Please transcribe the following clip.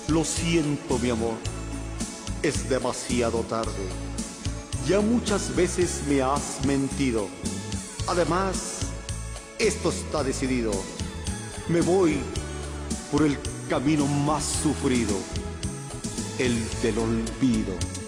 Lo siento, mi amor, es demasiado tarde. Ya muchas veces me has mentido. Además, esto está decidido. Me voy por el camino más sufrido, el del olvido.